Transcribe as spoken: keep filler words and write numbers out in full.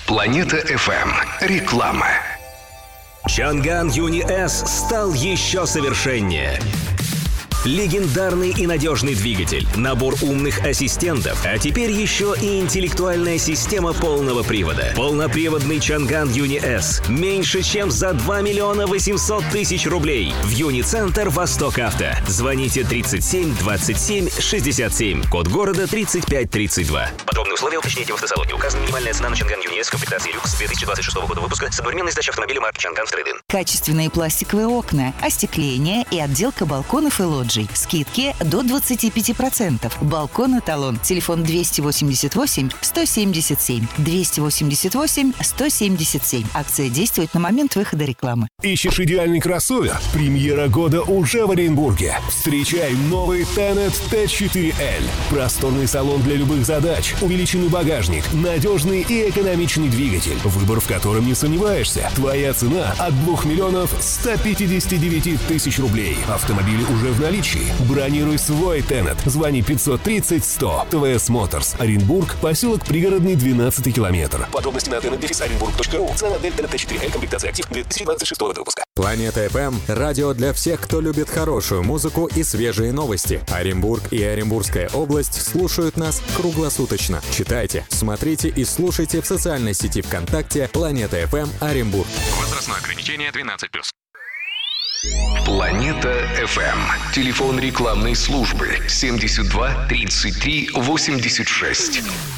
Планета эф эм. Реклама. Чанган Юни С стал еще совершеннее. Легендарный и надежный двигатель, набор умных ассистентов, а теперь еще и интеллектуальная система полного привода. Полноприводный Чанган Юни С меньше, чем за два миллиона восемьсот тысяч рублей. В Юни-центр Восток Авто. Звоните тридцать семь двадцать семь шестьдесят семь. Код города тридцать пять тридцать два. Подробные условия уточните в автосалоне. Указана минимальная цена на Чанган Юни С комплектации люкс две тысячи двадцать шестого года выпуска с одновременной сдачей автомобиля марки Чанган в трейд-ин. Качественные пластиковые окна, остекление и отделка балконов и лоджий. Скидки до двадцати пяти процентов. Балкон «Эталон». Телефон двести восемьдесят восемь сто семьдесят семь. двести восемьдесят восемь сто семьдесят семь. Акция действует на момент выхода рекламы. Ищешь идеальный кроссовер? Премьера года уже в Оренбурге. Встречай новый Tenet Т четыре Л. Просторный салон для любых задач, увеличенный багажник, надежный и экономичный двигатель, выбор в котором не сомневаешься. Твоя цена от двух миллионов ста пятидесяти девяти тысяч рублей. Автомобили уже в наличии. Бронируй свой Tenet. Звони пятьсот тридцать сто. ТВС Моторс. Оренбург. Поселок Пригородный, двенадцатый километр. Подробности на tenet дефис оренбург точка ру. Цена модель Tenet Т четыре Л. Комплектация актив две тысячи двадцать шестого года выпуска. Планета эф эм – радио для всех, кто любит хорошую музыку и свежие новости. Оренбург и Оренбургская область слушают нас круглосуточно. Читайте, смотрите и слушайте в социальной сети ВКонтакте Планета эф эм Оренбург. Возрастное ограничение двенадцать плюс. Планета эф эм. Телефон рекламной службы семьдесят два тридцать три восемьдесят шесть.